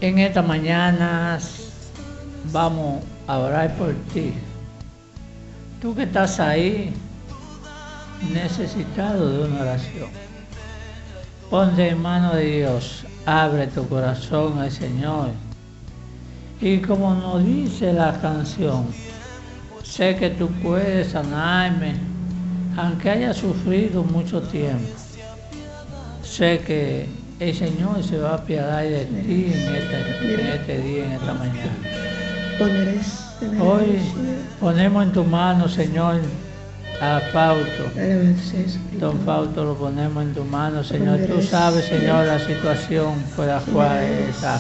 En esta mañana vamos a orar por ti. Tú que estás ahí, necesitado de una oración. Ponte en manos de Dios, abre tu corazón al Señor. Y como nos dice la canción, sé que tú puedes sanarme, aunque haya sufrido mucho tiempo. Sé que el Señor se va a apiadar de ti en este día, en esta mañana. Hoy ponemos en tu mano, Señor, a Fausto. Don Fausto lo ponemos en tu mano, Señor. Tú sabes, Señor, la situación por la cual está.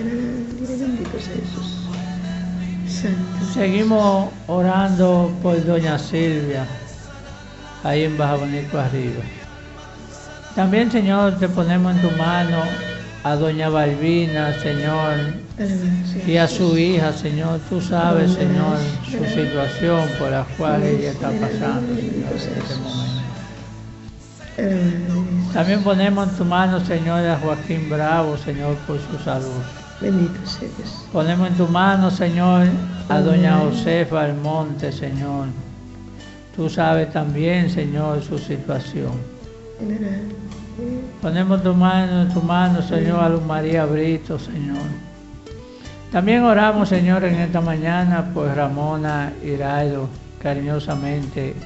Seguimos orando por doña Silvia, ahí en Baja Bonito arriba. También, Señor, te ponemos en tu mano a doña Balbina, Señor, y a su hija, Señor. Tú sabes, Señor, su situación por la cual ella está pasando, Señor, en este momento. También ponemos en tu mano, Señor, a Joaquín Bravo, Señor, por su salud. Bendito sea Dios. Ponemos en tu mano, Señor, a doña Josefa Almonte, Señor. Tú sabes también, Señor, su situación. Ponemos en tu mano, Señor, a Luz María Brito, Señor. También oramos, Señor, en esta mañana por Ramona Hiraldo, cariñosamente.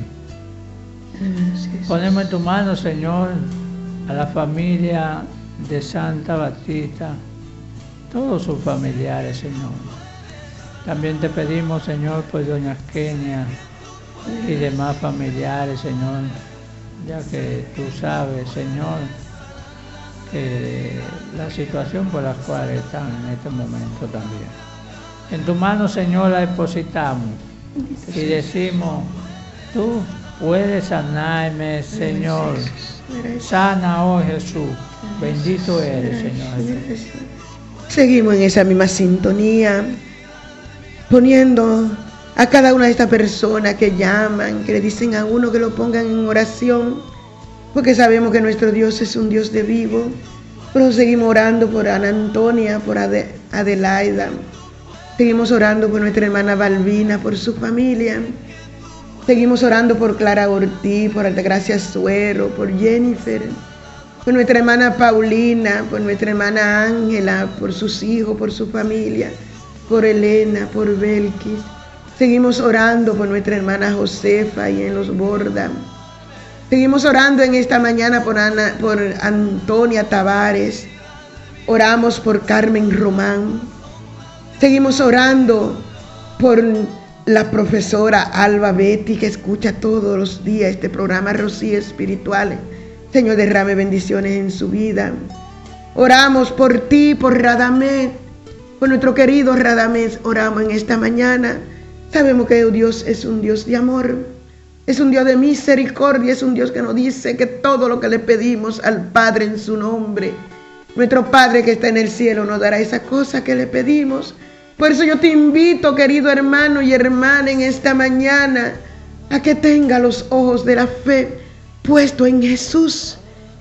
Ponemos en tu mano, Señor, a la familia de Santa Batista, todos sus familiares, Señor. También te pedimos, Señor, por doña Kenia y demás familiares, Señor, ya que tú sabes, Señor, que la situación por la cual están en este momento también. En tu mano, Señor, la depositamos y decimos, tú puedes sanarme, Señor. Sana, oh Jesús. Bendito eres, Señor Jesús. Seguimos en esa misma sintonía, poniendo a cada una de estas personas que llaman, que le dicen a uno que lo pongan en oración, porque sabemos que nuestro Dios es un Dios de vivo. Pero seguimos orando por Ana Antonia, por Adelaida. Seguimos orando por nuestra hermana Balbina, por su familia. Seguimos orando por Clara Ortiz, por Altagracia Suero, por Jennifer, por nuestra hermana Paulina, por nuestra hermana Ángela, por sus hijos, por su familia, por Elena, por Belkis. Seguimos orando por nuestra hermana Josefa y en Los Borda. Seguimos orando en esta mañana por Antonia Tavares. Oramos por Carmen Román. Seguimos orando por la profesora Alba Betty, que escucha todos los días este programa Rocío Espiritual. Señor, derrame bendiciones en su vida. Oramos por ti, por Radamés, por nuestro querido Radamés. Oramos en esta mañana. Sabemos que Dios es un Dios de amor, es un Dios de misericordia, es un Dios que nos dice que todo lo que le pedimos al Padre en su nombre, nuestro Padre que está en el cielo nos dará esa cosa que le pedimos. Por eso yo te invito, querido hermano y hermana, en esta mañana, a que tenga los ojos de la fe puestos en Jesús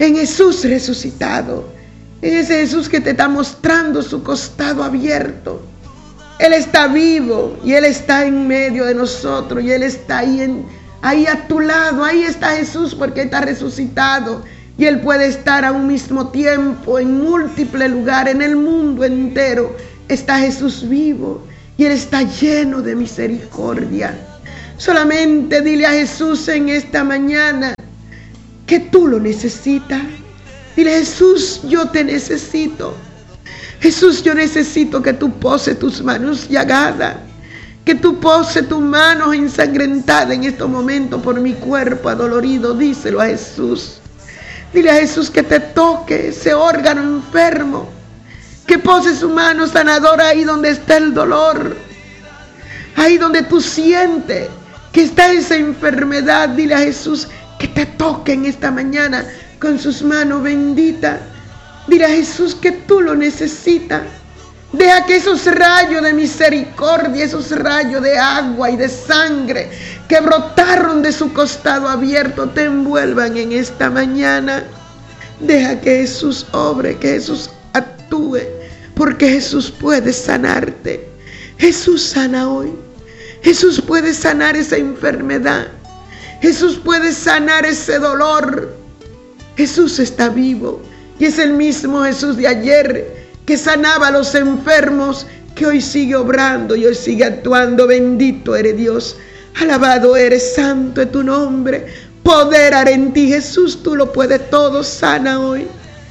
resucitado, en ese Jesús que te está mostrando su costado abierto. Él está vivo y Él está en medio de nosotros y Él está ahí a tu lado. Ahí está Jesús porque está resucitado y Él puede estar a un mismo tiempo en múltiples lugares en el mundo entero. Está Jesús vivo y Él está lleno de misericordia. Solamente dile a Jesús en esta mañana que tú lo necesitas. Dile: Jesús, yo te necesito. Jesús, yo necesito que tú poses tus manos llagadas, que tú poses tus manos ensangrentadas en estos momentos por mi cuerpo adolorido. Díselo a Jesús. Dile a Jesús que te toque ese órgano enfermo, que pose su mano sanadora ahí donde está el dolor, ahí donde tú sientes que está esa enfermedad. Dile a Jesús que te toque en esta mañana con sus manos benditas. Dile a Jesús que tú lo necesitas. Deja que esos rayos de misericordia, esos rayos de agua y de sangre que brotaron de su costado abierto te envuelvan en esta mañana. Deja que Jesús obre, que Jesús actúe, porque Jesús puede sanarte. Jesús sana hoy. Jesús puede sanar esa enfermedad. Jesús puede sanar ese dolor. Jesús está vivo y es el mismo Jesús de ayer que sanaba a los enfermos, que hoy sigue obrando y hoy sigue actuando. Bendito eres Dios, alabado eres, santo es tu nombre. Poder hará en ti, Jesús, tú lo puedes todo. Sana hoy,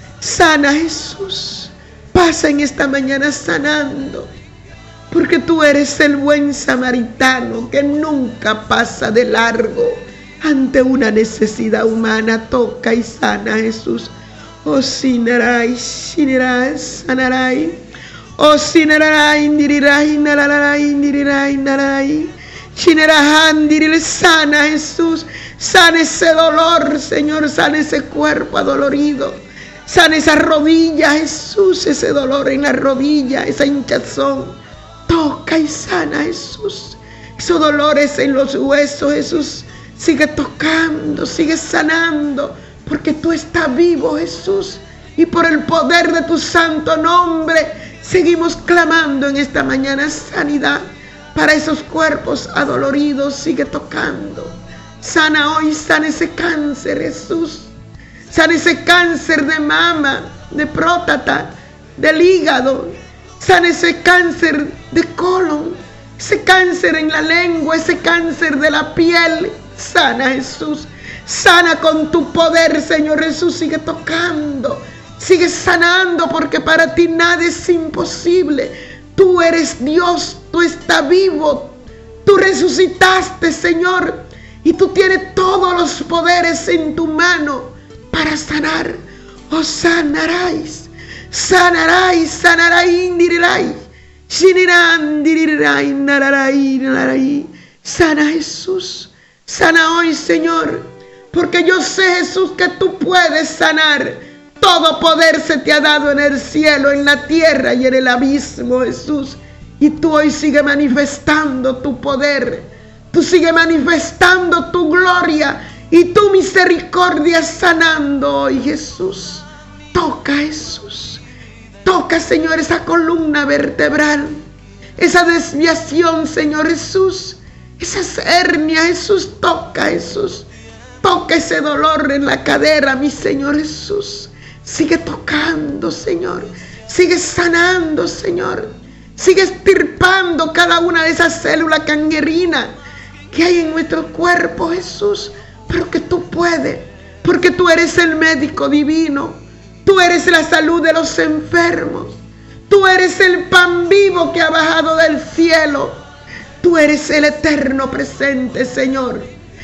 sana Jesús, pasa en esta mañana sanando, porque tú eres el buen samaritano que nunca pasa de largo ante una necesidad humana. Toca y sana Jesús. Oh sinarai, sinarai, sanarai. Oh sinarai, ndirirai, nararai, ndirirai, narai. Shinarahan, diril, sana Jesús. Sana ese dolor, Señor, sana ese cuerpo adolorido. Sana esa rodilla, Jesús, ese dolor en la rodilla, esa hinchazón. Toca y sana Jesús. Esos dolores en los huesos, Jesús. Sigue tocando, sigue sanando, porque tú estás vivo, Jesús. Y por el poder de tu santo nombre, seguimos clamando en esta mañana sanidad para esos cuerpos adoloridos. Sigue tocando. Sana hoy, sana ese cáncer, Jesús. Sana ese cáncer de mama, de próstata, del hígado. Sana ese cáncer de colon, ese cáncer en la lengua, ese cáncer de la piel. Sana Jesús, sana con tu poder, Señor Jesús. Sigue tocando, sigue sanando, porque para ti nada es imposible. Tú eres Dios, tú estás vivo, tú resucitaste, Señor, y tú tienes todos los poderes en tu mano para sanar. Oh, sanaráis, sanaráis, sanaráis, ndirirai, shiniran, ndirirai, nararai, nararai. Sana Jesús. Sana hoy, Señor, porque yo sé, Jesús, que tú puedes sanar. Todo poder se te ha dado en el cielo, en la tierra y en el abismo, Jesús. Y tú hoy sigues manifestando tu poder. Tú sigues manifestando tu gloria y tu misericordia sanando hoy, Jesús. Toca, Jesús. Toca, Señor, esa columna vertebral, esa desviación, Señor Jesús. Esas hernias, Jesús, toca, Jesús. Toca ese dolor en la cadera, mi Señor Jesús. Sigue tocando, Señor. Sigue sanando, Señor. Sigue extirpando cada una de esas células canguerinas que hay en nuestro cuerpo, Jesús. Pero que tú puedes, porque tú eres el médico divino. Tú eres la salud de los enfermos. Tú eres el pan vivo que ha bajado del cielo. Tú eres el eterno presente, Señor.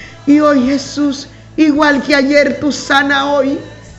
Y hoy, Jesús, igual que ayer, tú sana hoy.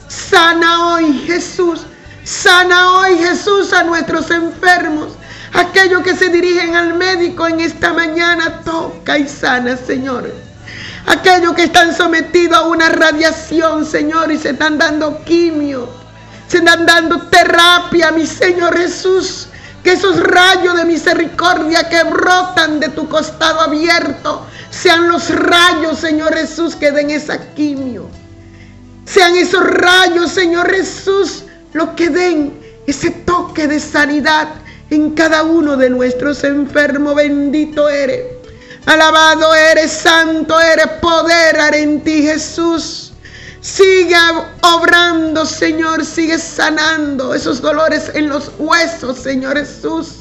Sana hoy, Jesús. Sana hoy, Jesús, a nuestros enfermos. Aquellos que se dirigen al médico en esta mañana, toca y sana, Señor. Aquellos que están sometidos a una radiación, Señor, y se están dando quimio, se están dando terapia, mi Señor Jesús. Que esos rayos de misericordia que brotan de tu costado abierto sean los rayos, Señor Jesús, que den esa quimio. Sean esos rayos, Señor Jesús, los que den ese toque de sanidad en cada uno de nuestros enfermos. Bendito eres, alabado eres, santo eres, poder hará en ti, Jesús. Sigue obrando, Señor, sigue sanando esos dolores en los huesos, Señor Jesús.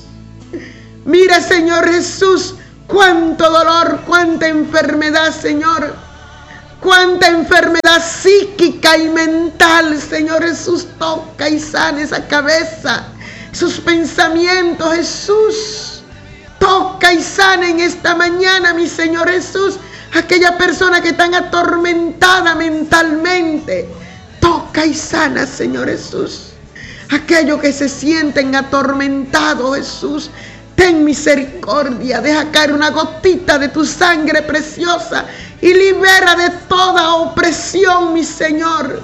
Mira, Señor Jesús, cuánto dolor, cuánta enfermedad, Señor. Cuánta enfermedad psíquica y mental, Señor Jesús. Toca y sana esa cabeza, esos pensamientos, Jesús. Toca y sana en esta mañana, mi Señor Jesús, aquella persona que está atormentada mentalmente. Toca y sana, Señor Jesús. Aquellos que se sienten atormentados, Jesús, ten misericordia. Deja caer una gotita de tu sangre preciosa y libera de toda opresión, mi Señor.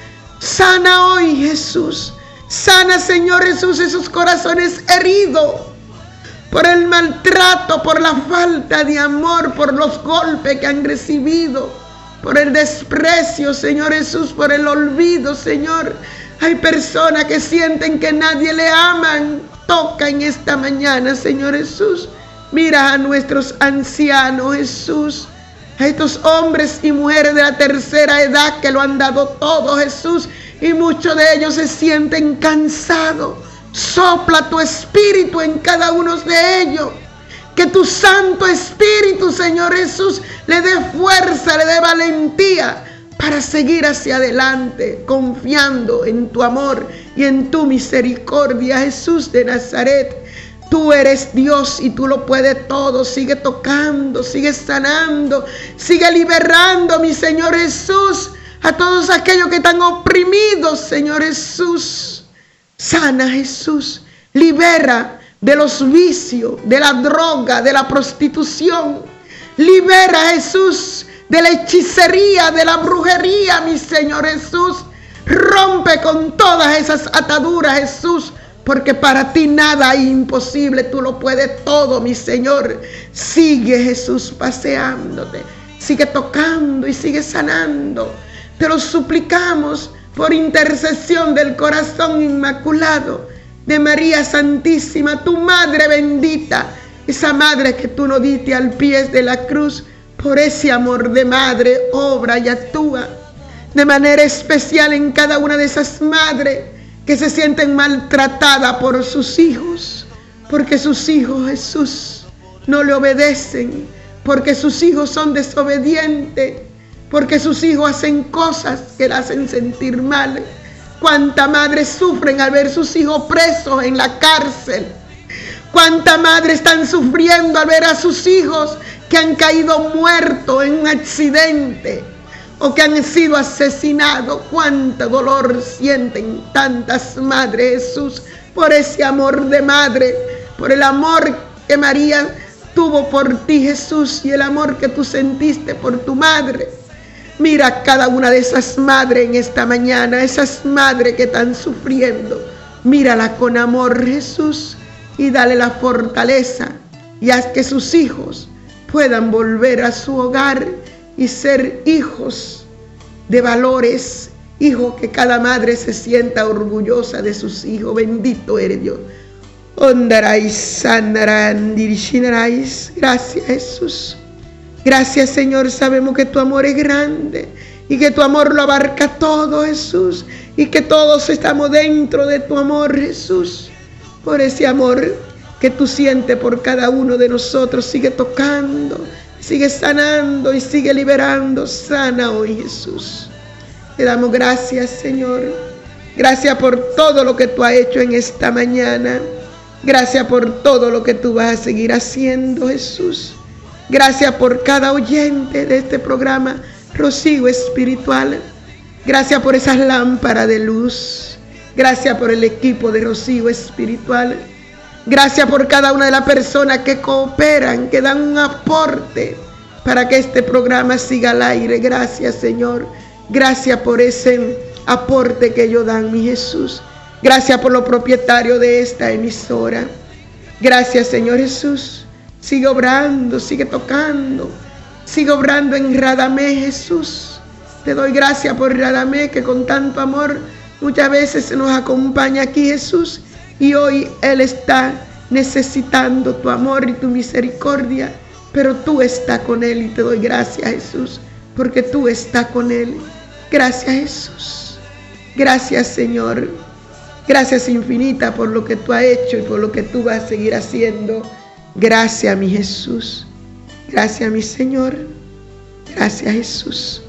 Sana hoy, Jesús. Sana, Señor Jesús, esos corazones heridos por el maltrato, por la falta de amor, por los golpes que han recibido, por el desprecio, Señor Jesús, por el olvido, Señor. Hay personas que sienten que nadie le aman. Toca en esta mañana, Señor Jesús. Mira a nuestros ancianos, Jesús. A estos hombres y mujeres de la tercera edad que lo han dado todo, Jesús. Y muchos de ellos se sienten cansados. Sopla tu espíritu en cada uno de ellos. Que tu Santo Espíritu, Señor Jesús, le dé fuerza, le dé valentía para seguir hacia adelante, confiando en tu amor y en tu misericordia, Jesús de Nazaret. Tú eres Dios y tú lo puedes todo. Sigue tocando, sigue sanando, sigue liberando, mi Señor Jesús, a todos aquellos que están oprimidos, Señor Jesús. Sana, Jesús, libera de los vicios, de la droga, de la prostitución. Libera, Jesús, de la hechicería, de la brujería, mi Señor Jesús. Rompe con todas esas ataduras, Jesús, porque para ti nada hay imposible. Tú lo puedes todo, mi Señor. Sigue, Jesús, paseándote. Sigue tocando y sigue sanando. Te lo suplicamos por intercesión del corazón inmaculado de María Santísima, tu Madre bendita, esa Madre que tú nos diste al pie de la cruz. Por ese amor de madre, obra y actúa de manera especial en cada una de esas madres que se sienten maltratadas por sus hijos, porque sus hijos, Jesús, no le obedecen, porque sus hijos son desobedientes, porque sus hijos hacen cosas que la hacen sentir mal. Cuántas madres sufren al ver sus hijos presos en la cárcel. Cuántas madres están sufriendo al ver a sus hijos que han caído muertos en un accidente o que han sido asesinados. Cuánto dolor sienten tantas madres, Jesús, por ese amor de madre, por el amor que María tuvo por ti, Jesús, y el amor que tú sentiste por tu madre. Mira a cada una de esas madres en esta mañana, esas madres que están sufriendo. Mírala con amor, Jesús, y dale la fortaleza y haz que sus hijos puedan volver a su hogar y ser hijos de valores, hijos que cada madre se sienta orgullosa de sus hijos. Bendito eres Dios. Gracias, Jesús. Gracias, Señor. Sabemos que tu amor es grande y que tu amor lo abarca todo, Jesús, y que todos estamos dentro de tu amor, Jesús. Por ese amor que tú sientes por cada uno de nosotros, sigue tocando, sigue sanando y sigue liberando. Sana hoy, Jesús. Te damos gracias, Señor. Gracias por todo lo que tú has hecho en esta mañana. Gracias por todo lo que tú vas a seguir haciendo, Jesús. Gracias por cada oyente de este programa Rocío Espiritual. Gracias por esas lámparas de luz. Gracias por el equipo de Rocío Espiritual. Gracias por cada una de las personas que cooperan, que dan un aporte para que este programa siga al aire. Gracias, Señor. Gracias por ese aporte que ellos dan, mi Jesús. Gracias por los propietarios de esta emisora. Gracias, Señor Jesús. Sigue obrando, sigue tocando. Sigue obrando en Radamés, Jesús. Te doy gracias por Radamés, que con tanto amor muchas veces se nos acompaña aquí, Jesús. Y hoy Él está necesitando tu amor y tu misericordia. Pero tú estás con Él y te doy gracias, Jesús, porque tú estás con Él. Gracias, Jesús. Gracias, Señor. Gracias infinita por lo que tú has hecho y por lo que tú vas a seguir haciendo. Gracias, mi Jesús. Gracias, mi Señor. Gracias, Jesús.